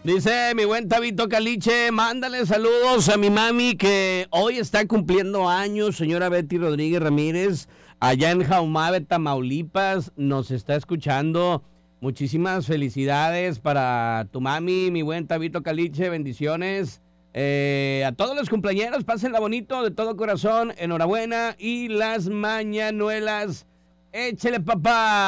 Dice mi buen Tabito Caliche, mándale saludos a mi mami que hoy está cumpliendo años, señora Betty Rodríguez Ramírez, allá en Jaumabe, Tamaulipas, nos está escuchando. Muchísimas felicidades para tu mami, mi buen Tabito Caliche, bendiciones. A todos los cumpleañeros, pásenla bonito, de todo corazón, enhorabuena y las mañanuelas. Échele, papá.